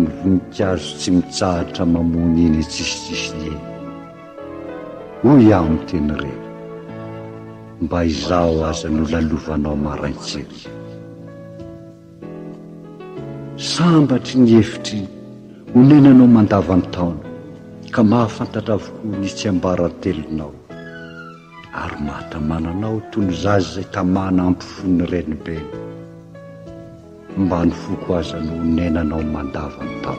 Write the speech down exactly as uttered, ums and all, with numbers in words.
ny voninkazo tsy mitsahatra mamony iny tsisitsisiny eny. Hoy aho amin'ny teny reny, mba izao aza no lalovanao maraintsely. Sambatry ny hevitry honenanao mandavan-taona ka mahafantatra avokoa ny tsy ambarantelonao, ary mahatamananao toy ny zazy izay tamana ampifony renibeny, mba ny foko aza no honenanao mandavan-taona.